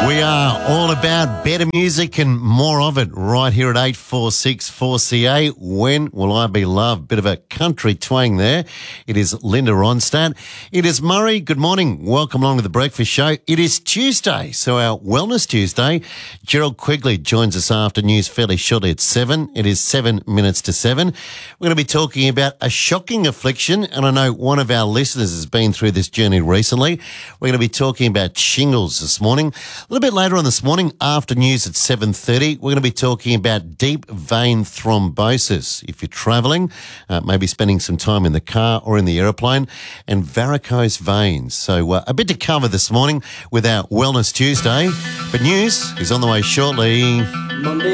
We are all about better music and more of it right here at 846 4CA. When Will I Be Loved? Bit of a country twang there. It is Linda Ronstadt. It is Murray. Good morning. Welcome along to the Breakfast Show. It is Tuesday, so our Wellness Tuesday. Gerald Quigley joins us after news fairly shortly at 7. It is 7 minutes to 7. We're going to be talking about a shocking affliction, and I know one of our listeners has been through this journey recently. We're going to be talking about shingles this morning. A little bit later on this morning, after news at 7:30, we're going to be talking about deep vein thrombosis. If you're travelling, maybe spending some time in the car or in the aeroplane, and varicose veins. So a bit to cover this morning with our Wellness Tuesday. But news is on the way shortly.